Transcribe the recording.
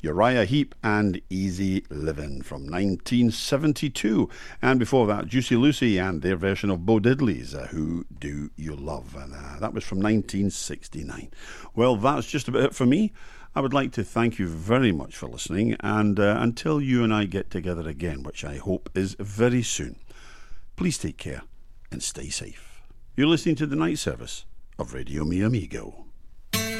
Uriah Heep and Easy Livin' from 1972. And before that, Juicy Lucy and their version of Bo Diddley's Who Do You Love? And that was from 1969. Well, that's just about it for me. I would like to thank you very much for listening, and until you and I get together again, which I hope is very soon, please take care and stay safe. You're listening to the night service of Radio Mi Amigo.